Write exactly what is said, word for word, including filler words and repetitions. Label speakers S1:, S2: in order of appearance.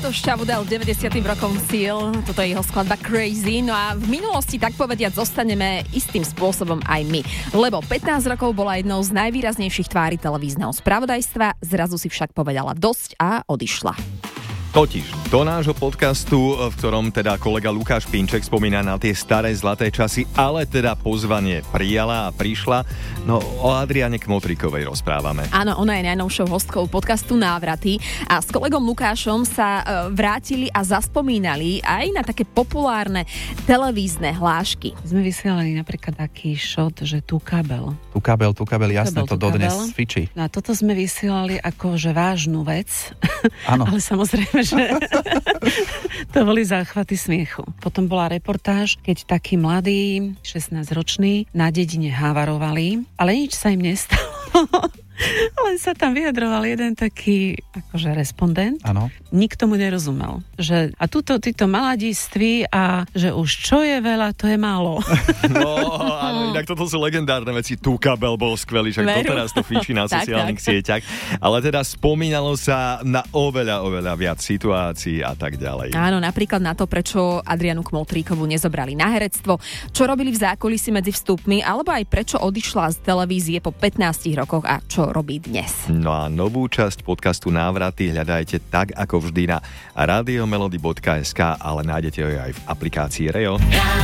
S1: Radoš Čavudel deväťdesiatym rokom síl, toto je jeho skladba Crazy, no a v minulosti tak povediať zostaneme istým spôsobom aj my, lebo pätnásť rokov bola jednou z najvýraznejších tvári televízneho spravodajstva, zrazu si však povedala dosť a odišla.
S2: Totiž do nášho podcastu, v ktorom teda kolega Lukáš Pinček spomína na tie staré zlaté časy, ale teda pozvanie prijala a prišla, no o Adriane Kmotríkovej rozprávame.
S1: Áno, ona je najnovšou hostkou podcastu Návraty a s kolegom Lukášom sa e, vrátili a zaspomínali aj na také populárne televízne hlášky.
S3: Sme vysielali napríklad taký šot, že tu kabel.
S4: Tu kabel, tu kabel, jasné,
S3: kabel,
S4: to dodnes
S3: kabel.
S4: fičí.
S3: No a toto sme vysielali ako že vážnu vec,
S4: Áno.
S3: ale samozrejme, že to boli záchvaty smiechu. Potom bola reportáž, keď takí mladí, šestnásťroční, na dedine havarovali, ale nič sa im nestalo. Len sa tam vyjadroval jeden taký akože respondent.
S4: Áno.
S3: Nikto mu nerozumel. Že, a tuto títo mladiství a že už čo je veľa, to je málo.
S2: No, áno, inak toto sú legendárne veci. Tu kabel bol skvelý, však doteraz to fičí na sociálnych tak, tak. sieťach. Ale teda spomínalo sa na oveľa, oveľa viac situácií a tak ďalej.
S1: Áno, napríklad na to, prečo Adrianu Kmotríkovú nezobrali na herectvo, čo robili v zákulisí medzi vstupmi, alebo aj prečo odišla z televízie po pätnástich rokoch a čo robí dnes.
S2: No a novú časť podcastu Návraty hľadajte tak ako vždy na radiomelody bodka es ká, ale nájdete ho aj v aplikácii Reo.